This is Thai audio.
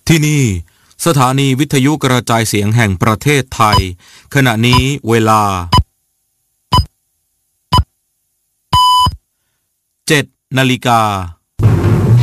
ที่นี่สถานีวิทยุกระจายเสียงแห่งประเทศไทยขณะนี้เวลา7 นาฬิกา